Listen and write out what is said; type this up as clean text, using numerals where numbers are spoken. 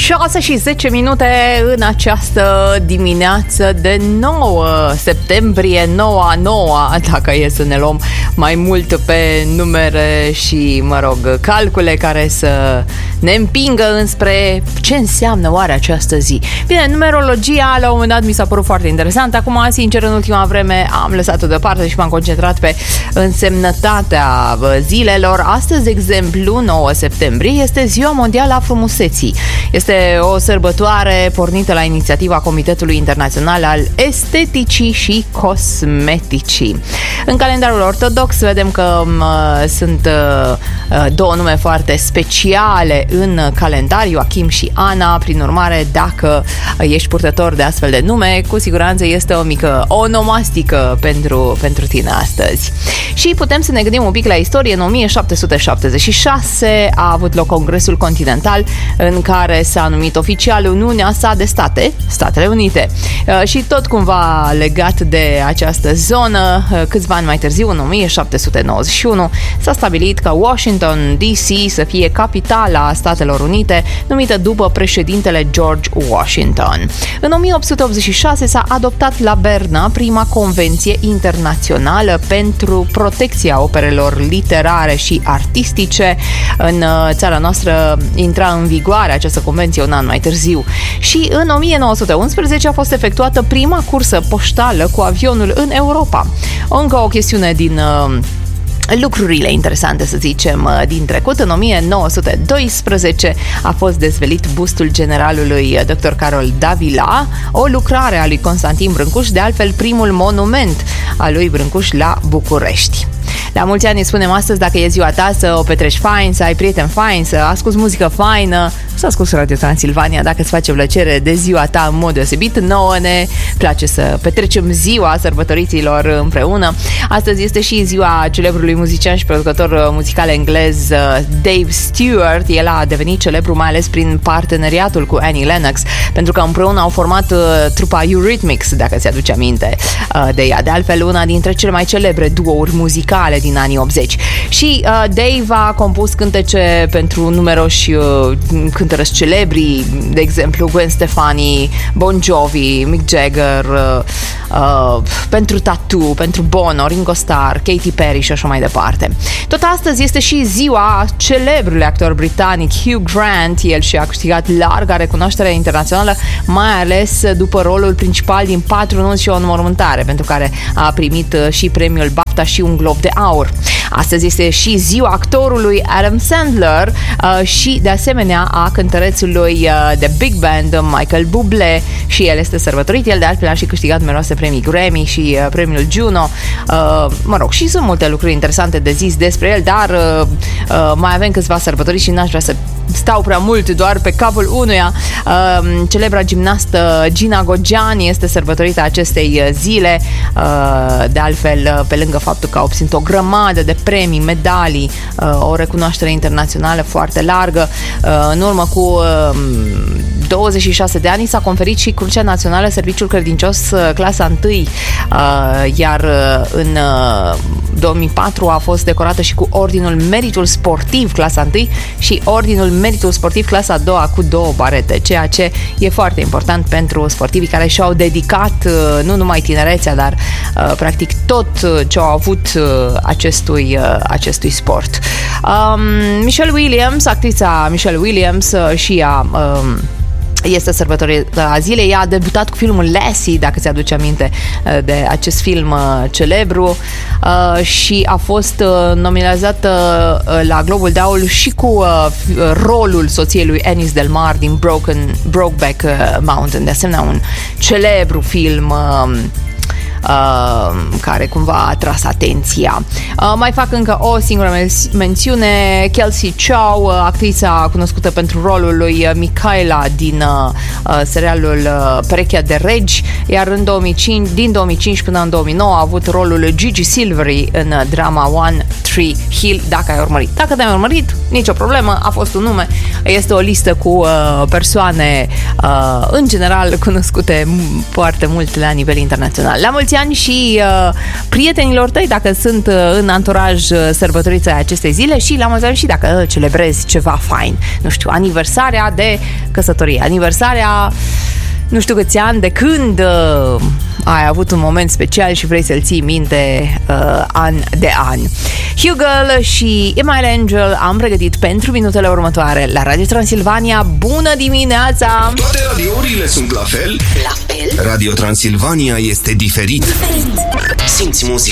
6 și 10 minute în această dimineață de 9 septembrie, 9-9, dacă e să ne luăm mai mult pe numere și, calcule care să ne împingă înspre ce înseamnă oare această zi. Bine, numerologia la un moment dat mi s-a părut foarte interesant. Acum, sincer, în ultima vreme am lăsat-o deoparte și m-am concentrat pe însemnătatea zilelor. Astăzi, de exemplu, 9 septembrie, este Ziua Mondială a Frumuseții. Este o sărbătoare pornită la inițiativa Comitetului Internațional al Esteticii și Cosmeticii. În calendarul ortodox vedem că sunt două nume foarte speciale în calendar, Joachim și Ana. Prin urmare, dacă ești purtător de astfel de nume, cu siguranță este o mică onomastică pentru tine astăzi. Și putem să ne gândim un pic la istorie. În 1776 a avut loc Congresul Continental, în care s-a numit oficial Uniunea sa de state, Statele Unite. Și tot cumva legat de această zonă, câțiva ani mai târziu, în 1791, s-a stabilit că Washington DC să fie capitala Statelor Unite, numită după președintele George Washington. În 1886 s-a adoptat la Berna prima convenție internațională pentru protecția operelor literare și artistice. În țara noastră intra în vigoare această convenție un an mai târziu. Și în 1911 a fost efectuată prima cursă poștală cu avionul în Europa. Încă o chestiune din lucrurile interesante, să zicem, din trecut. În 1912 a fost dezvăluit bustul generalului Dr. Carol Davila, o lucrare a lui Constantin Brâncuș, de altfel primul monument al lui Brâncuș la București. La mulți ani spunem astăzi, dacă e ziua ta, să o petreci fain, să ai prieteni faini, să asculți muzică faină, să asculți Radio Transilvania dacă îți face plăcere de ziua ta în mod deosebit. Nouă ne place să petrecem ziua sărbătoriților împreună. Astăzi este și ziua celebrului muzician și producător muzical englez Dave Stewart. El a devenit celebru mai ales prin parteneriatul cu Annie Lennox, pentru că împreună au format trupa Eurythmics, dacă ți-aduce aminte de ea. De altfel, una dintre cele mai celebre duouri muzicale din anii 80. Și Dave a compus cântece pentru numeroși cântăreți celebri, de exemplu Gwen Stefani, Bon Jovi, Mick Jagger, pentru Tattoo, pentru Bono, Ringo Starr, Katy Perry și așa mai departe. Tot astăzi este și ziua celebrului actor britanic Hugh Grant. El și-a câștigat larga recunoaștere internațională, mai ales după rolul principal din 4 nunți și o înmormântare, pentru care a primit și premiul BAFTA și un Glob de Aur. Astăzi este și ziua actorului Adam Sandler și de asemenea a cântărețului de Big Band Michael Bublé, și el este sărbătorit. El de altfel a și câștigat numeroase premii Grammy și premiul Juno. Și sunt multe lucruri interesante de zis despre el, dar mai avem câțiva sărbători și n-aș vrea să stau prea mult doar pe capul unuia. Celebra gimnastă Gina Gogiani este sărbătorită acestei zile. De altfel, pe lângă faptul că a obținut o grămadă de premii, medalii, o recunoaștere internațională foarte largă, în urmă cu 26 de ani s-a conferit și Crucea Națională Serviciul Credincios clasa 1, iar în 2004 a fost decorată și cu Ordinul Meritul Sportiv clasa 1 și Ordinul Meritul Sportiv clasa 2 cu 2 barete, ceea ce e foarte important pentru sportivii care și-au dedicat nu numai tinerețea, dar practic tot ce au avut acestui sport. Michelle Williams, actrița Michelle Williams, și ea este sărbătorită zilei. Ea a debutat cu filmul Lassie, dacă ți-aduce aminte de acest film celebru, și a fost nominalizată la Globul de Aur și cu rolul soției lui Ennis Del Mar din Brokeback Mountain, de asemenea un celebru film care cumva a atras atenția. Mai fac încă o singură mențiune. Kelsey Chow, actrița cunoscută pentru rolul lui Michaela din serialul Perechea de Regi, iar din 2005 până în 2009 a avut rolul Gigi Silvery în drama One Tree Hill, dacă ai urmărit. Dacă te-ai urmărit, nicio problemă, a fost un nume. Este o listă cu persoane în general cunoscute foarte mult la nivel internațional. La mulți mulți ani și prietenilor tăi dacă sunt în anturaj sărbătorița acestei zile și la mulți ani și dacă celebrezi ceva fain. Nu știu, aniversarea de căsătorie, aniversarea nu știu câți ani de când ai avut un moment special și vrei să-l ții minte an de an. Hugel și Email Angel am pregătit pentru minutele următoare la Radio Transilvania. Bună dimineața! Toate radiourile sunt la fel? La fel? Radio Transilvania este diferit. Simți muzica